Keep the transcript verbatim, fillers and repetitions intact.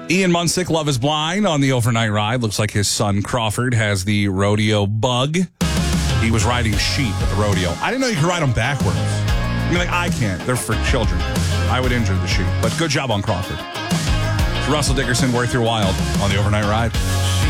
Ian Munsick, Love is Blind on the overnight ride. Looks like his son Crawford has the rodeo bug. He was riding sheep at the rodeo. I didn't know you could ride them backwards. I mean, like, I can't. They're for children. I would injure the sheep. But good job on Crawford. It's Russell Dickerson, Worth Your While on the overnight ride.